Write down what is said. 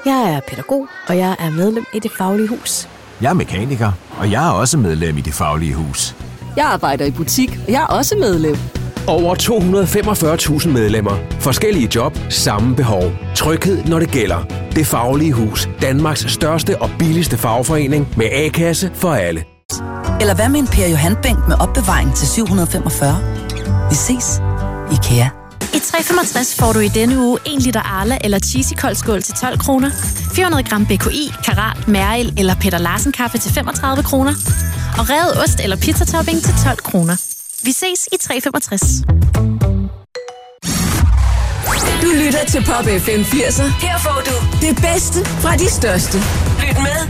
Jeg er pædagog, og jeg er medlem i Det Faglige Hus. Jeg er mekaniker, og jeg er også medlem i Det Faglige Hus. Jeg arbejder i butik, og jeg er også medlem. Over 245.000 medlemmer. Forskellige job, samme behov. Tryghed, når det gælder. Det Faglige Hus. Danmarks største og billigste fagforening med A-kasse for alle. Eller hvad med en Per Johan-bænk med opbevaring til 745? Vi ses. IKEA. I 365 får du i denne uge 1 liter Arla eller Cheesy koldskål til 12 kroner, 400 gram BKI, Karat, Mæril eller Peter Larsen kaffe til 35 kroner, og revet ost eller pizzatopping til 12 kroner. Vi ses i 365. Du lytter til Pop FM 80'er. Her får du det bedste fra de største. Lyt med